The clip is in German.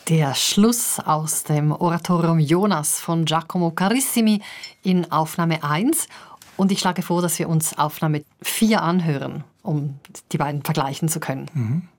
Der Schluss aus dem Oratorium Jonas von Giacomo Carissimi in Aufnahme 1. Und ich schlage vor, dass wir uns Aufnahme 4 anhören, um die beiden vergleichen zu können.